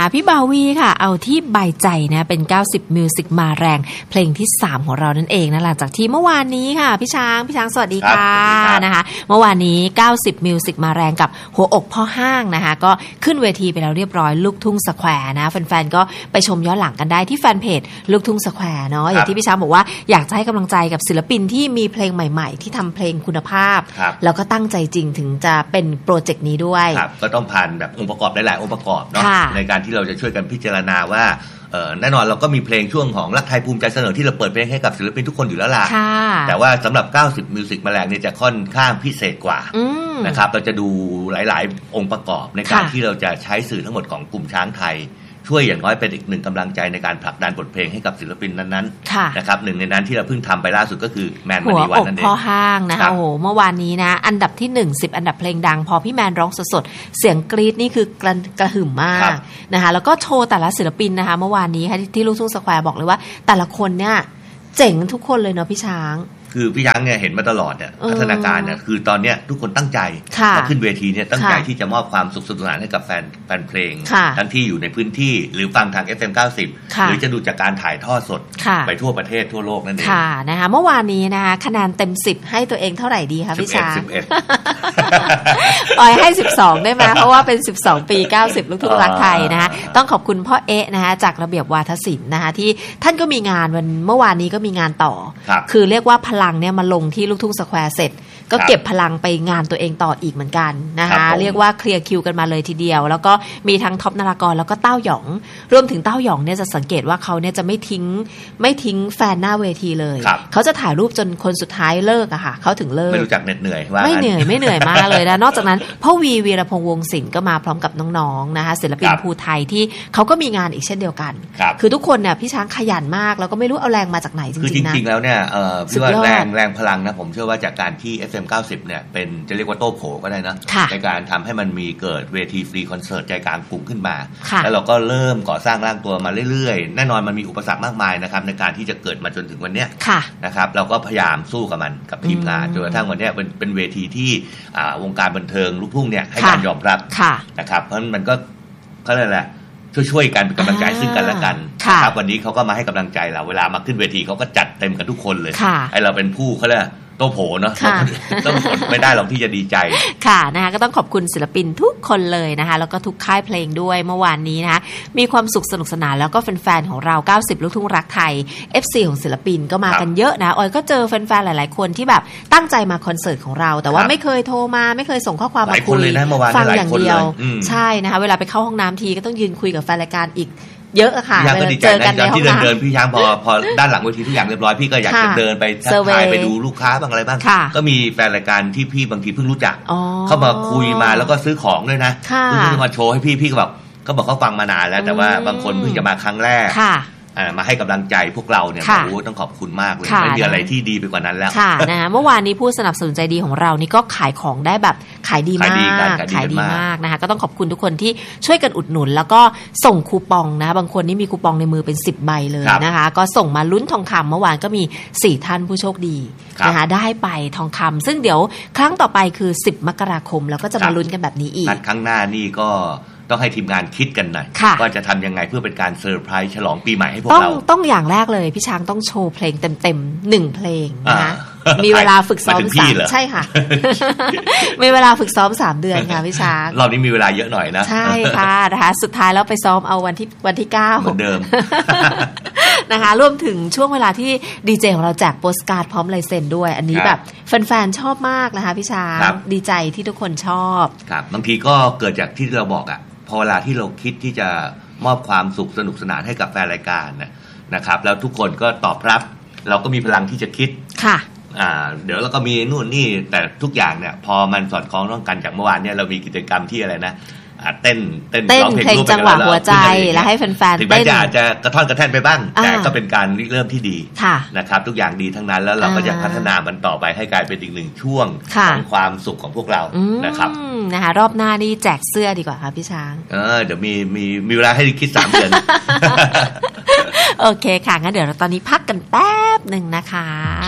พี่บาวีค่ะเอาที่ใบใจนะเป็น90มิวสิกมาแรงเพลงที่3ของเรานั่นเองนะหลังจากที่เมื่อวานนี้ค่ะพี่ช้างสวัสดีค่ะนะคะเมื่อวานนี้90มิวสิกมาแรงกับหัวอกพ่อห้างนะคะก็ขึ้นเวทีไปแล้วเรียบร้อยลูกทุ่งสแควร์นะแฟนๆก็ไปชมย้อนหลังกันได้ที่แฟนเพจลูกทุ่งสแควร์เนาะอย่างที่พี่ช้างบอกว่าอยากจะให้กำลังใจกับศิลปินที่มีเพลงใหม่ๆที่ทำเพลงคุณภาพแล้วก็ตั้งใจจริงถึงจะเป็นโปรเจกต์นี้ด้วยก็ต้องผ่านแบบองค์ประกอบหลายๆองค์ประกอบเนาะในการที่เราจะช่วยกันพิจารณาว่าแน่นอนเราก็มีเพลงช่วงของรักไทยภูมิใจเสนอที่เราเปิดเพลงให้กับศิลปินทุกคนอยู่แล้วล่ะแต่ว่าสำหรับ90มิวสิกมาแรงเนี่ยจะค่อนข้างพิเศษกว่านะครับเราจะดูหลายๆองค์ประกอบในการที่เราจะใช้สื่อทั้งหมดของกลุ่มช้างไทยช่วยอย่างน้อยเป็นอีกหนึ่งกำลังใจในการผลักดันบทเพลงให้กับศิลปินนั้นๆนะครับหนึ่งในนั้นที่เราเพิ่งทำไปล่าสุดก็คือแมนมณีวันนั่นเองหัวอกพ่อห้างนะคะโอ้โหเมื่อวานนี้นะอันดับที่10อันดับเพลงดังพอพี่แมนร้องสดๆเสียงกรี๊ดนี่คือกระหึ่มมากนะคะแล้วก็โชว์แต่ละศิลปินนะคะเมื่อวานนี้ที่ลูกทุ่งสแควร์บอกเลยว่าแต่ละคนเนี่ยเจ๋งทุกคนเลยเนาะพี่ช้างคือพี่ช้างเนี่ยเห็นมาตลอดเนี่ยพัฒนาการเนี่ยคือตอนเนี้ยทุกคนตั้งใจมาขึ้นเวทีเนี่ยตั้งใจที่จะมอบความสุขสนุกสนานให้กับแฟนเพลงทั้งที่อยู่ในพื้นที่หรือฟังทาง FM 90หรือจะดูจากการถ่ายทอดสดไปทั่วประเทศทั่วโลกนั่นเองค่ะนะคะเมื่อวานนี้นะคะคะแนนเต็ม10ให้ตัวเองเท่าไหร่ดีคะพี่ช้างปล่อยให้12ได้ไหมเพราะว่าเป็น12ปี90ลูกทุ่งรักไทยนะคะต้องขอบคุณพ่อเอ๊ะนะคะจากระเบียบวาทศิลป์นะคะที่ท่านก็มีงานวันเมื่อวานนี้ก็มีงานต่อคือเรียกว่าพลังเนี่ยมาลงที่ลูกทุ่งสแควร์เสร็จก็เก็บพลังไปงานตัวเองต่ออีกเหมือนกันนะคะเรียกว่าเคลียร์คิวกันมาเลยทีเดียวแล้วก็มีทั้งท็อปนรากรแล้วก็เต้าหยองรวมถึงเต้าหยองเนี่ยจะสังเกตว่าเขาเนี่ยจะไม่ทิ้งแฟนหน้าเวทีเลยเขาจะถ่ายรูปจนคนสุดท้ายเลิกอะค่ะเขาถึงเลิกไม่รู้จักเหนื่อยว่าไม่เหนื่อยมากเลยนะนอกจากนั้นพ่อวีรพงษ์วงศิลป์ก็มาพร้อมกับน้องๆนะคะศิลปินภูไทยที่เขาก็มีงานอีกเช่นเดียวกันคือทุกคนเนี่ยพี่ช้างขยันมากแล้วก็ไม่รู้เอาแรงมาจากไหนจริงๆนะคือจริงๆแล้วเนี่ยพี่ว่าแรงพลังนะผมเชื่อว่าจากการที่ FM 90เนี่ยเป็นจะเรียกว่าโต้โผก็ได้นะในการทำให้มันมีเกิดเวทีฟรีคอนเสิร์ตใจกลางกรุงขึ้นมาแล้วเราก็เริ่มก่อสร้างร่างตัวมาเรื่อยๆแน่นอนมันมีอุปสรรคมากมายนะครับในการที่จะเกิดมาจนถึงวันเนี้ยนะครับเราก็พยายามสู้กับมันกับทีมงานจนกระทั่งวันนี้เป็นเวทีที่วงการบันเทิงลูกทุ่งเนี่ยให้การยอมรับนะครับเพราะมันก็เขาเรียกอะไรช่วยกันเป็นกำลังใจซึ่งกันและกันครับวันนี้เขาก็มาให้กำลังใจเราเวลามาขึ้นเวทีเขาก็จัดเต็มกันทุกคนเลยให้เราเป็นผู้เขาเรียกโตโผเนาะต้องไม่ได้หรอกที่จะดีใจค่ะนะคะก็ต้องขอบคุณศิลปินทุกคนเลยนะคะแล้วก็ทุกค่ายเพลงด้วยเมื่อวานนี้นะคะมีความสุขสนุกสนานแล้วก็แฟนๆของเรา90ลูกทุ่งรักไทย FC ของศิลปินก็มากันเยอะนะออยก็เจอแฟนๆหลายๆคนที่แบบตั้งใจมาคอนเสิร์ตของเราแต่ว่าไม่เคยโทรมาไม่เคยส่งข้อความมาคุยฟังอย่างเดียวใช่นะคะเวลาไปเข้าห้องน้ำทีก็ต้องยืนคุยกับแฟนรายการอีกเยอะค่ะเจอกันในห้องน้ำที่เดินพี่ช้างพอด้านหลังเวทีทุกอย่างเรียบร้อยพี่ก็อยากจะเดินไปทักทายไปดูลูกค้าบ้างอะไรบ้างก็มีแฟนรายการที่พี่บางทีเพิ่งรู้จักเข้ามาคุยมาแล้วก็ซื้อของด้วยนะเพิ่งมาโชว์ให้พี่ก็แบบเขาบอกเขาฟังมานานแล้วแต่ว่าบางคนเพิ่งจะมาครั้งแรกมาให้กำลังใจพวกเราเนี่ยต้องขอบคุณมากเลยไม่มีอะไรที่ดีไปกว่านั้นแล้วค่ะนะเมื่อวานนี้ผู้สนับสนุนใจดีของเรานี่ก็ขายของได้แบบขายดีมากนะคะก็ต้องขอบคุณทุกคนที่ช่วยกันอุดหนุนแล้วก็ส่งคูปองนะบางคนนี่มีคูปองในมือเป็น10ใบเลยนะคะก็ส่งมาลุ้นทองคำเมื่อวานก็มี4ท่านผู้โชคดีนะคะได้ไปทองคำซึ่งเดี๋ยวครั้งต่อไปคือ10มกราคมแล้วก็จะมาลุ้นกันแบบนี้อีกครั้งหน้านี่ก็ต้องให้ทีมงานคิดกันหน่อยว่าจะทำยังไงเพื่อเป็นการเซอร์ไพรส์ฉลองปีใหม่ให้พวกเราต้องอย่างแรกเลยพี่ช้างต้องโชว์เพลงเต็มๆ1เพลงนะมีเวลาฝึกซ้อม3ใช่ค่ะมีเวลาฝึกซ้อม3เดือนค่ะพี่ช้างรอบนี้มีเวลาเยอะหน่อยนะใช่ค่ะนะคะสุดท้ายแล้วไปซ้อมเอาวันที่9 เหมือนเดิมนะคะรวมถึงช่วงเวลาที่ดีเจของเราแจกโปสการ์ดพร้อมลายเซ็นด้วยอันนี้แบบแฟนๆชอบมากนะคะพี่ช้างดีใจที่ทุกคนชอบครับบางทีก็เกิดจากที่เราบอกอ่ะพอเวลาที่เราคิดที่จะมอบความสุขสนุกสนานให้กับแฟนรายการนะครับแล้วทุกคนก็ตอบรับเราก็มีพลังที่จะคิดค่ะเดี๋ยวเราก็มีนู่นนี่แต่ทุกอย่างเนี่ยพอมันสอดคล้องต้องกันจากเมื่อวานเนี่ยเรามีกิจกรรมที่อะไรนะเต้นร้องเพลงจังหวะหัวใจแล้วให้แฟนๆถึงแม้อาจจะกระท่อนกระแท่นไปบ้างแต่ก็เป็นการเริ่มที่ดีนะครับทุกอย่างดีทั้งนั้นแล้วเราก็จะพัฒนามันต่อไปให้กลายเป็นอีกหนึ่งช่วงของความสุขของพวกเรานะครับนะคะรอบหน้านี่แจกเสื้อดีกว่าค่ะพี่ช้างเดี๋ยวมีเวลาให้คิด3 เดือนโอเคค่ะงั้นเดี๋ยวเราตอนนี้พักกันแป๊บนึงนะคะ